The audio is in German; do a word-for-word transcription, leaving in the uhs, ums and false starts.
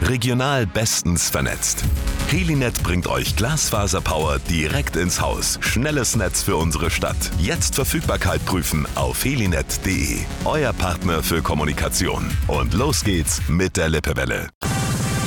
Regional bestens vernetzt. Helinet bringt euch Glasfaserpower direkt ins Haus. Schnelles Netz für unsere Stadt. Jetzt Verfügbarkeit prüfen auf helinet punkt de. Euer Partner für Kommunikation. Und los geht's mit der Lippewelle.